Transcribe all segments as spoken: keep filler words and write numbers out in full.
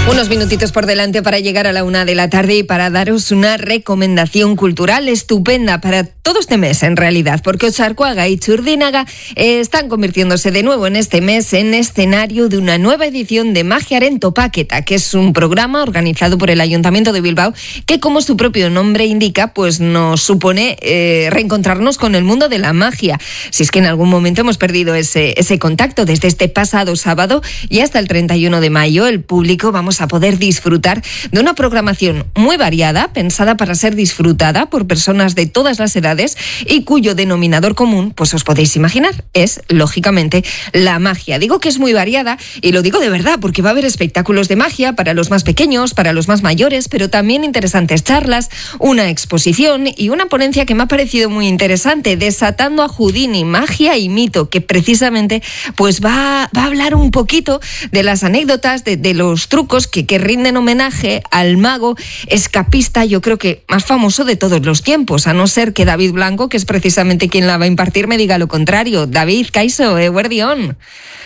Unos minutitos por delante para llegar a la una de la tarde y para daros una recomendación cultural estupenda para todo este mes, en realidad, porque Otxarkoaga y Txurdinaga eh, están convirtiéndose de nuevo en este mes en escenario de una nueva edición de Magiaren Topaketa, que es un programa organizado por el Ayuntamiento de Bilbao que, como su propio nombre indica, pues nos supone eh, reencontrarnos con el mundo de la magia. Si es que en algún momento hemos perdido ese, ese contacto, desde este pasado sábado y hasta el treinta y uno de mayo, el público vamos a poder disfrutar de una programación muy variada, pensada para ser disfrutada por personas de todas las edades y cuyo denominador común, pues os podéis imaginar, es, lógicamente, la magia. Digo que es muy variada y lo digo de verdad porque va a haber espectáculos de magia para los más pequeños, para los más mayores, pero también interesantes charlas, una exposición y una ponencia que me ha parecido muy interesante, Desatando a Houdini, magia y mito, que precisamente pues va, va a hablar un poquito de las anécdotas, de, de los trucos que, que rinden homenaje al mago escapista, yo creo que más famoso de todos los tiempos, a no ser que David Blanco, que es precisamente quien la va a impartir, me diga lo contrario. David, Kaixo, eguerdión.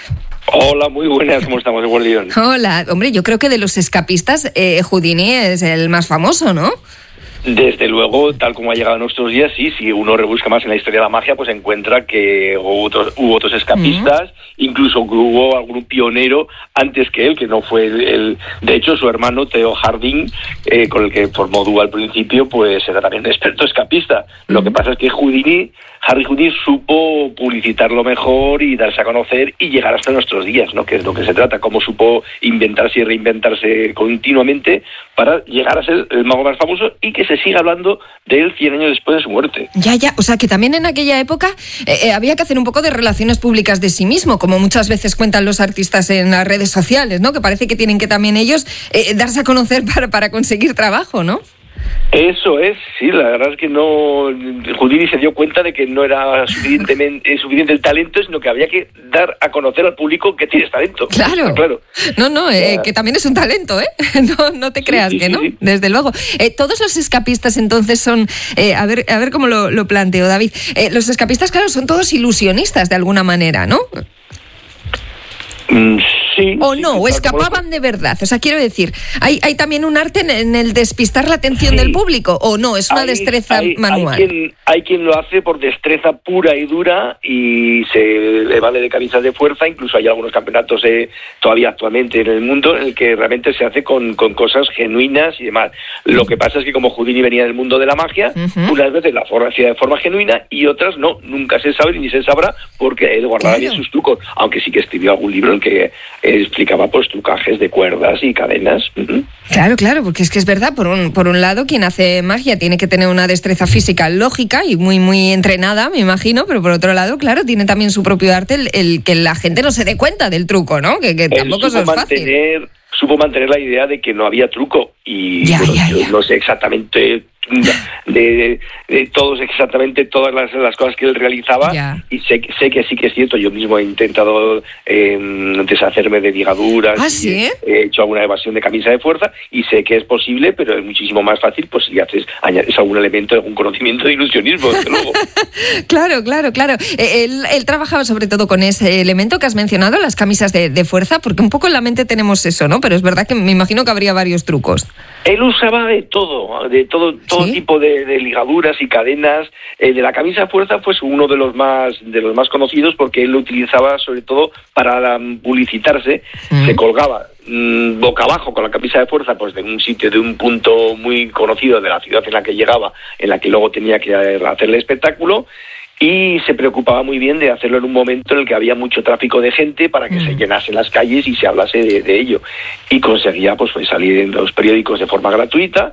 Hola, muy buenas, ¿cómo estamos, eguerdión? Hola, hombre, yo creo que de los escapistas, eh, Houdini es el más famoso, ¿no? Desde luego, tal como ha llegado a nuestros días, sí, si uno rebusca más en la historia de la magia, pues encuentra que hubo otros, hubo otros escapistas, uh-huh. incluso hubo algún pionero antes que él, que no fue el... el de hecho, su hermano, Theo Harding, eh, con el que formó dúo al principio, pues era también un experto escapista. Uh-huh. Lo que pasa es que Houdini, Harry Houdini supo publicitarlo mejor y darse a conocer y llegar hasta nuestros días, ¿no? Que es lo que se trata, cómo supo inventarse y reinventarse continuamente para llegar a ser el mago más famoso y que se siga hablando de él cien años después de su muerte. Ya, ya, o sea que también en aquella época eh, eh, había que hacer un poco de relaciones públicas de sí mismo, como muchas veces cuentan los artistas en las redes sociales, ¿no? Que parece que tienen que también ellos eh, darse a conocer para, para conseguir trabajo, ¿no? Eso es, sí, la verdad es que no... Houdini se dio cuenta de que no era suficientemente suficiente el talento, sino que había que dar a conocer al público que tienes talento. Claro, claro. No, no, eh, que también es un talento, ¿eh? No, no te creas sí, sí, que no, sí, sí. Desde luego. Eh, todos los escapistas entonces son... Eh, a ver a ver cómo lo, lo planteo, David. Eh, los escapistas, claro, son todos ilusionistas de alguna manera, ¿no? Mm, sí. O no, sí, o escapaban de verdad. O sea, quiero decir, ¿hay, hay también un arte en, en el despistar la atención sí. del público? ¿O no? ¿Es una hay, destreza hay, manual? Hay quien, hay quien lo hace por destreza pura y dura y se le vale de camisas de fuerza. Incluso hay algunos campeonatos eh, todavía actualmente en el mundo en el que realmente se hace con, con cosas genuinas y demás. Lo que pasa es que como Houdini venía del mundo de la magia, uh-huh. unas veces la forma hacía de forma genuina y otras no. Nunca se sabe ni se sabrá porque él guardaba claro. bien sus trucos. Aunque sí que escribió algún libro en que explicaba pues trucajes de cuerdas y cadenas. Uh-huh. Claro, claro, porque es que es verdad, por un, por un lado, quien hace magia tiene que tener una destreza física lógica y muy, muy entrenada, me imagino, pero por otro lado, claro, tiene también su propio arte el, el que la gente no se dé cuenta del truco, ¿no? Que, que tampoco eso es mantener, fácil. Supo mantener la idea de que no había truco y ya, bueno, ya, yo ya. no sé exactamente... De, de, de todos exactamente todas las, las cosas que él realizaba yeah. y sé, sé que sí que es cierto. Yo mismo he intentado eh, deshacerme de ligaduras. ¿Ah, sí? y he hecho alguna evasión de camisa de fuerza y sé que es posible, pero es muchísimo más fácil pues si haces añades algún elemento, algún conocimiento de ilusionismo, desde luego. Claro, claro, claro. Él, él trabajaba sobre todo con ese elemento que has mencionado, las camisas de, de fuerza, porque un poco en la mente tenemos eso, ¿no? Pero es verdad que me imagino que habría varios trucos. Él usaba de todo, de todo, todo ¿Sí? tipo de, de ligaduras y cadenas. El de la camisa de fuerza fue uno de los más de los más conocidos porque él lo utilizaba sobre todo para publicitarse. Mm. Se colgaba mmm, boca abajo con la camisa de fuerza pues de un sitio, de un punto muy conocido de la ciudad en la que llegaba, en la que luego tenía que hacerle espectáculo. Y se preocupaba muy bien de hacerlo en un momento en el que había mucho tráfico de gente para que mm. se llenasen las calles y se hablase de, de ello. Y conseguía pues, pues salir en los periódicos de forma gratuita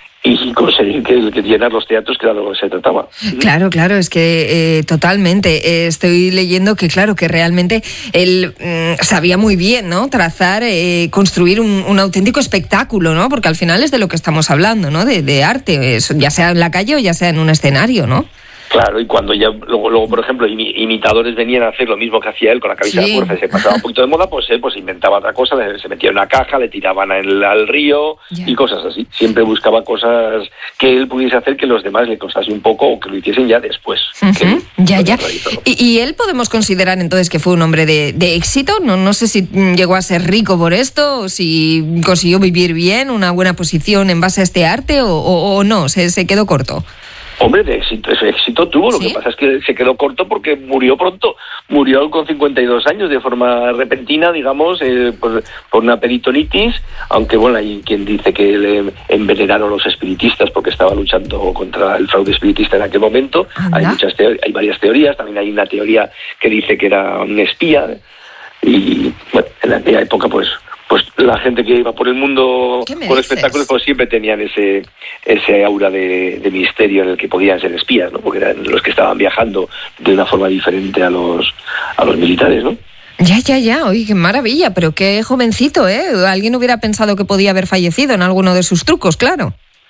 y conseguir que, que llenar los teatros, que era lo que se trataba. Claro, claro, es que eh, totalmente. Eh, estoy leyendo que, claro, que realmente él mm, sabía muy bien, ¿no? Trazar, eh, construir un, un auténtico espectáculo, ¿no? Porque al final es de lo que estamos hablando, ¿no? De, de arte, eso, ya sea en la calle o ya sea en un escenario, ¿no? Claro, y cuando ya, luego, luego por ejemplo, imitadores venían a hacer lo mismo que hacía él con la camisa sí. de fuerza y se pasaba un poquito de moda, pues él pues inventaba otra cosa, se metía en una caja, le tiraban al, al río yeah. y cosas así. Siempre buscaba cosas que él pudiese hacer que los demás le costase un poco o que lo hiciesen ya después. Uh-huh. Ya, ya. ¿Y, ¿Y él podemos considerar entonces que fue un hombre de, de éxito? No, no sé si llegó a ser rico por esto, o si consiguió vivir bien, una buena posición en base a este arte, o, o, o no, se, se quedó corto. Hombre, de éxito, ese éxito tuvo, ¿sí? Lo que pasa es que se quedó corto porque murió pronto, murió con cincuenta y dos años de forma repentina, digamos, eh, por, por una peritonitis, aunque bueno, hay quien dice que le envenenaron los espiritistas porque estaba luchando contra el fraude espiritista en aquel momento. Anda. Hay muchas teorías, hay varias teorías, también hay una teoría que dice que era un espía, y bueno, en aquella época pues... pues la gente que iba por el mundo con espectáculos pues siempre tenían ese ese aura de, de misterio en el que podían ser espías, ¿no? Porque eran los que estaban viajando de una forma diferente a los a los militares, ¿no? Ya, ya, ya, oye, qué maravilla, pero qué jovencito, ¿eh? Alguien hubiera pensado que podía haber fallecido en alguno de sus trucos, claro.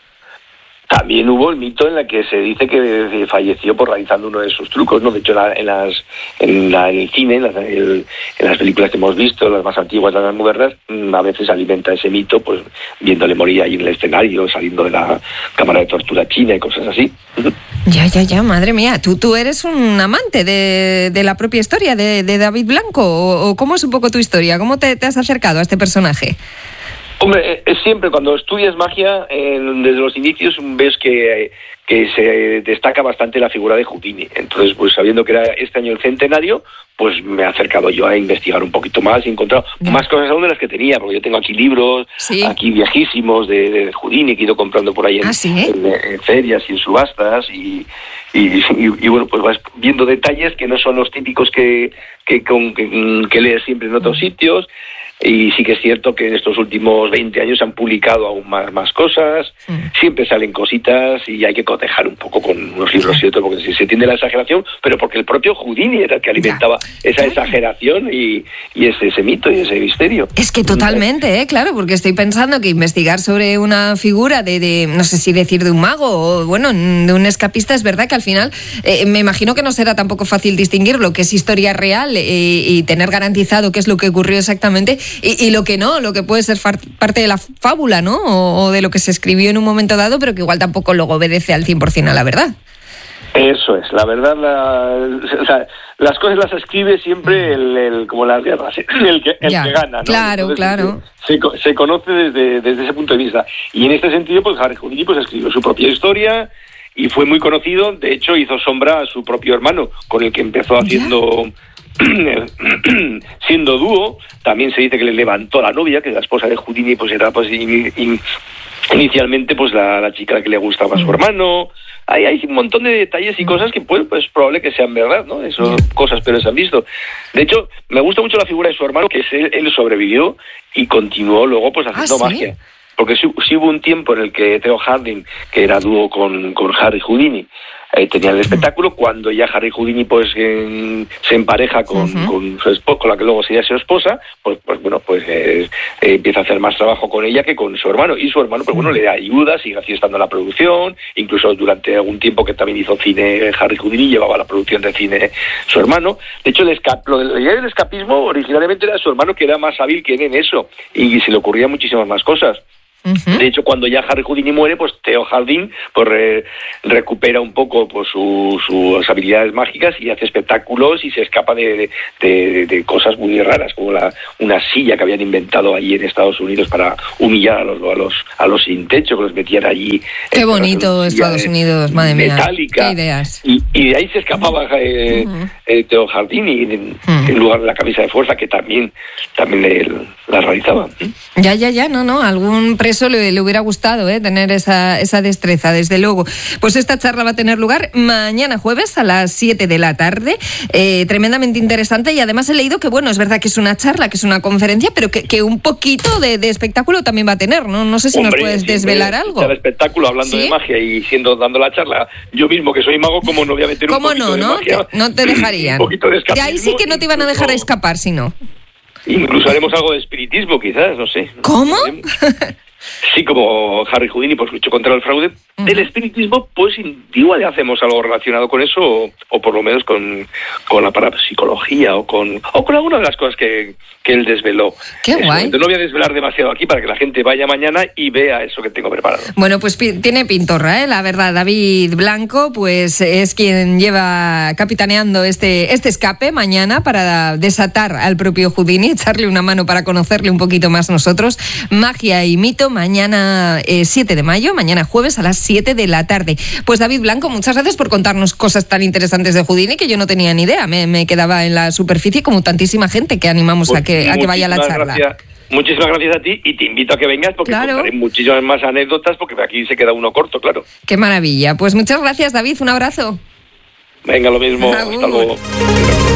También hubo el mito en el que se dice que falleció por realizando uno de sus trucos, ¿no? De hecho, en, las, en, la, en el cine, en las, en las películas que hemos visto, las más antiguas, las más modernas, a veces alimenta ese mito, pues viéndole morir ahí en el escenario, saliendo de la cámara de tortura china y cosas así. Ya, ya, ya, madre mía. ¿Tú, tú eres un amante de, de la propia historia de, de David Blanco? ¿O, o cómo es un poco tu historia? ¿Cómo te, te has acercado a este personaje? Hombre, es siempre cuando estudias magia, eh, desde los inicios ves que, que se destaca bastante la figura de Houdini. Entonces, pues sabiendo que era este año el centenario, pues me he acercado yo a investigar un poquito más y he encontrado yeah. más cosas aún de las que tenía, porque yo tengo aquí libros, ¿sí? aquí viejísimos de, de Houdini que he ido comprando por ahí en, ¿Ah, sí? en, en ferias y en subastas y, y, y, y bueno, pues vas viendo detalles que no son los típicos que, que, con, que, que lees siempre en otros mm. sitios. Y sí que es cierto que en estos últimos veinte años se han publicado aún más, más cosas, mm. siempre salen cositas y hay que cotejar un poco con unos libros y otros, porque si se tiende la exageración, pero porque el propio Houdini era el que alimentaba ya. esa exageración y, y ese, ese mito y ese misterio. Es que totalmente, ¿eh? Claro, porque estoy pensando que investigar sobre una figura de, de, no sé si decir de un mago o, bueno, de un escapista, es verdad que al final eh, me imagino que no será tampoco fácil distinguir lo que es historia real eh, y tener garantizado qué es lo que ocurrió exactamente. Y, y lo que no, lo que puede ser far, parte de la fábula, ¿no? O, o de lo que se escribió en un momento dado, pero que igual tampoco luego obedece al cien por ciento a la verdad. Eso es, la verdad, la, o sea, las cosas las escribe siempre el, el como las guerras, el que, el ya, que gana, ¿no? Claro, Entonces, claro. Se, se conoce desde, desde ese punto de vista. Y en este sentido, pues Harry Houdini pues, escribió su propia historia y fue muy conocido. De hecho, hizo sombra a su propio hermano, con el que empezó haciendo... ¿Ya? siendo dúo. También se dice que le levantó a la novia, que la esposa de Houdini pues era pues in, in, inicialmente pues la, la chica que le gustaba a su hermano. Hay, hay un montón de detalles y cosas que pues, pues probable que sean verdad, ¿no? Eso, cosas pero se han visto. De hecho, me gusta mucho la figura de su hermano, que es él, él sobrevivió y continuó luego pues haciendo ¿Ah, sí? magia. Porque sí, sí hubo un tiempo en el que Theo Harding, que era dúo con, con Harry Houdini, eh, tenía el espectáculo. Cuando ya Harry Houdini pues eh, se empareja con, uh-huh. con su esposa, con la que luego sería su esposa, pues, pues bueno, pues eh, eh, empieza a hacer más trabajo con ella que con su hermano. Y su hermano, pues bueno, le da ayuda, sigue así estando en la producción, incluso durante algún tiempo que también hizo cine Harry Houdini, llevaba la producción de cine su hermano. De hecho, el esca- lo del, el escapismo originalmente era su hermano, que era más hábil que él en eso, y se le ocurrían muchísimas más cosas. Uh-huh. De hecho, cuando ya Harry Houdini muere, pues Theo Harding pues re, recupera un poco pues su, sus habilidades mágicas y hace espectáculos y se escapa de, de, de, de cosas muy raras, como la, una silla que habían inventado allí en Estados Unidos para humillar a los a los, a los sin techo, que los metían allí. Qué bonito Estados Unidos, madre mía. Metálica. Qué ideas. Y, y de ahí se escapaba eh, uh-huh. eh, Theo Harding en, uh-huh. en lugar de la camisa de fuerza, que también, también le, la realizaba. Ya, ya, ya, no, no, algún preso Le, le hubiera gustado ¿eh? tener esa, esa destreza, desde luego. Pues esta charla va a tener lugar mañana jueves a las siete de la tarde, eh, tremendamente interesante, y además he leído que, bueno, es verdad que es una charla, que es una conferencia, pero que, que un poquito de, de espectáculo también va a tener, ¿no? No sé si Hombre, nos puedes desvelar algo. El espectáculo, hablando ¿Sí? de magia y siendo dando la charla, yo mismo que soy mago, como no voy a meter un poquito no, de ¿no? magia? Te, no te dejarían. Un poquito de escapismo. De ahí sí que no te iban a dejar escapar, si no. Incluso haremos algo de espiritismo, quizás, no sé. ¿Cómo? Sí, como Harry Houdini pues luchó contra el fraude. Uh-huh. Del espiritismo, pues igual hacemos algo relacionado con eso, o, o por lo menos con, con la parapsicología, o con o con alguna de las cosas que, que él desveló. ¡Qué eso. guay! Entonces no voy a desvelar demasiado aquí para que la gente vaya mañana y vea eso que tengo preparado. Bueno, pues pi- tiene pintorra, ¿eh? La verdad. David Blanco, pues es quien lleva capitaneando este, este escape mañana para desatar al propio Houdini, echarle una mano para conocerle un poquito más nosotros. Magia y mito, mañana eh, siete de mayo, mañana jueves a las siete de la tarde. Pues David Blanco, muchas gracias por contarnos cosas tan interesantes de Houdini que yo no tenía ni idea. Me, me quedaba en la superficie como tantísima gente que animamos pues a que, a que vaya a la charla. Gracias. Muchísimas gracias a ti y te invito a que vengas porque claro. Contaré muchísimas más anécdotas porque aquí se queda uno corto, claro. Qué maravilla. Pues muchas gracias, David. Un abrazo. Venga, lo mismo. Hasta luego.